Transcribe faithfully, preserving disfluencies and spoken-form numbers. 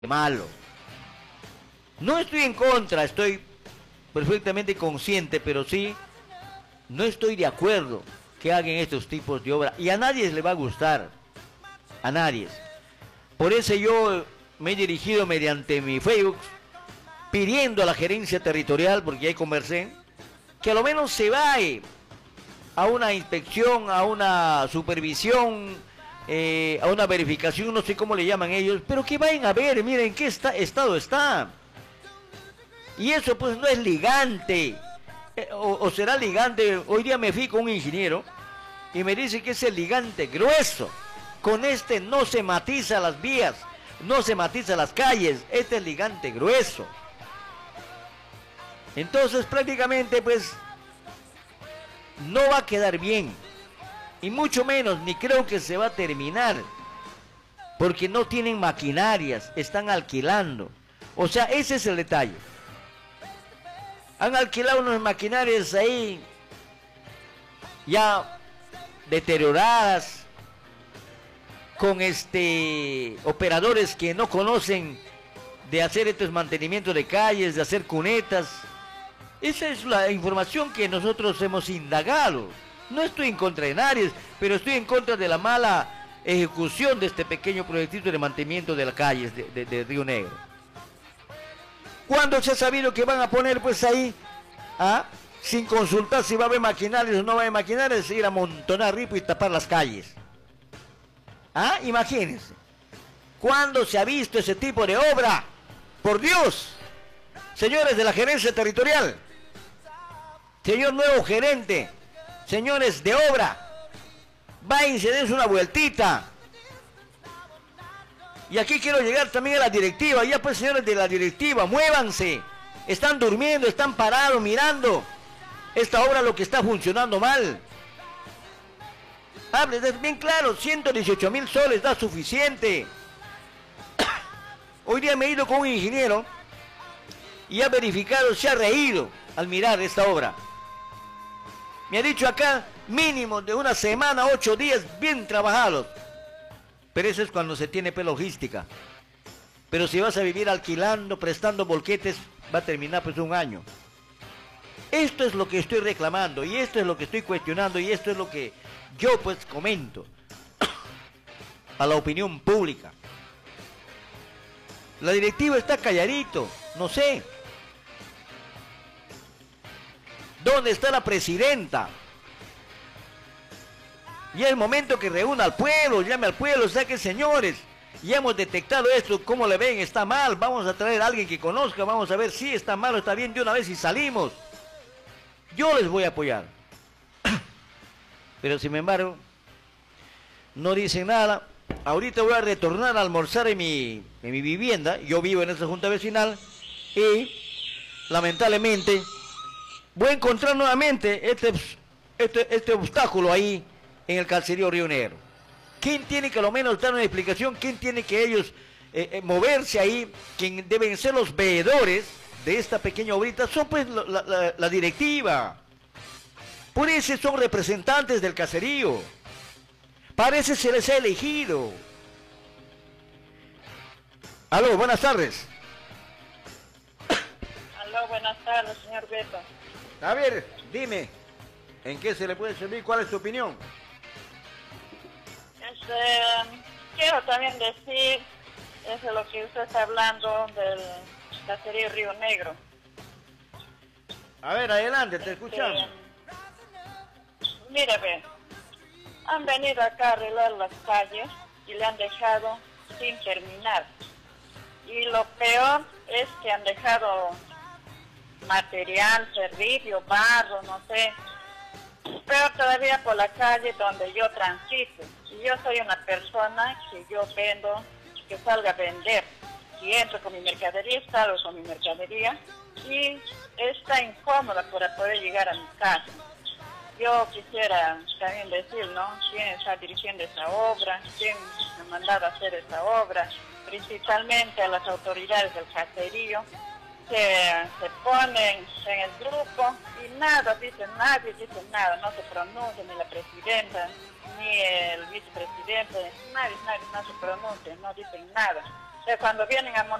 malo. No estoy en contra, estoy perfectamente consciente, pero sí, no estoy de acuerdo que hagan estos tipos de obra. Y a nadie le va a gustar, a nadie. Por eso yo me he dirigido mediante mi Facebook, pidiendo a la gerencia territorial, porque ya conversé, que a lo menos se vaya a una inspección, a una supervisión, eh, a una verificación, no sé cómo le llaman ellos, pero que vayan a ver, miren en qué está, estado está. Y eso pues no es ligante, eh, o, o será ligante. Hoy día me fui con un ingeniero y me dice que es el ligante grueso. Con este no se matiza las vías, no se matiza las calles, este es ligante grueso. Entonces prácticamente pues no va a quedar bien, y mucho menos, ni creo que se va a terminar, porque no tienen maquinarias, están alquilando. O sea, ese es el detalle. Han alquilado unas maquinarias ahí ya deterioradas, con este operadores que no conocen de hacer estos mantenimientos de calles, de hacer cunetas. Esa es la información que nosotros hemos indagado. No estoy en contra de nadie, pero estoy en contra de la mala ejecución de este pequeño proyectito de mantenimiento de las calles de, de, de Río Negro. ¿Cuándo se ha sabido que van a poner pues ahí, ¿ah? sin consultar si va a haber maquinarias o no va a haber maquinarias, ir a amontonar ripo y tapar las calles? ¿Ah? Imagínense. ¿Cuándo se ha visto ese tipo de obra? Por Dios, señores de la gerencia territorial, señor nuevo gerente, señores de obra, váyanse, dense una vueltita. Y aquí quiero llegar también a la directiva. Ya pues, señores de la directiva, muévanse. Están durmiendo, están parados mirando esta obra, lo que está funcionando mal. Hablen bien claro, ciento dieciocho mil soles da suficiente. Hoy día me he ido con un ingeniero y ha verificado, se ha reído al mirar esta obra. Me ha dicho acá, mínimo de una semana, ocho días bien trabajados. Pero eso es cuando se tiene pues logística. Pero si vas a vivir alquilando, prestando bolquetes, va a terminar pues un año. Esto es lo que estoy reclamando, y esto es lo que estoy cuestionando, y esto es lo que yo pues comento a la opinión pública. La directiva está calladito, no sé. ¿Dónde está la presidenta? Ya es momento que reúna al pueblo, llame al pueblo, saque señores. Ya hemos detectado esto, ¿cómo le ven? Está mal, vamos a traer a alguien que conozca, vamos a ver si está mal o está bien de una vez y salimos. Yo les voy a apoyar. Pero sin embargo, no dicen nada. Ahorita voy a retornar a almorzar en mi, en mi vivienda. Yo vivo en esta junta vecinal y lamentablemente voy a encontrar nuevamente este, este, este obstáculo ahí en el caserío Río Negro. ¿Quién tiene que a lo menos dar una explicación? ¿Quién tiene que ellos eh, eh, moverse ahí? ¿Quién deben ser los veedores de esta pequeña obrita? Son pues la, la, la directiva. Por eso son representantes del caserío. Parece se les ha elegido. Aló, buenas tardes. Aló, buenas tardes, señor Beto. A ver, dime, ¿en qué se le puede servir? ¿Cuál es tu opinión? Este, quiero también decir, eso es lo que usted está hablando del caserío Río Negro. A ver, adelante, te escuchamos. Este, mire, ve, han venido acá a arreglar las calles y le han dejado sin terminar. Y lo peor es que han dejado material, servicio, barro, no sé. Peor todavía por la calle donde yo transito. Y yo soy una persona que yo vendo, que salga a vender. Si entro con mi mercadería, salgo con mi mercadería. Y está incómoda para poder llegar a mi casa. Yo quisiera también decir, ¿no? ¿Quién está dirigiendo esa obra? ¿Quién ha mandado a hacer esa obra? Principalmente a las autoridades del caserío. Se, se ponen en el grupo y nada, dicen, nadie dice nada, no se pronuncia ni la presidenta, ni el vicepresidente, nadie, nadie no se pronuncia, no dicen nada. de cuando vienen a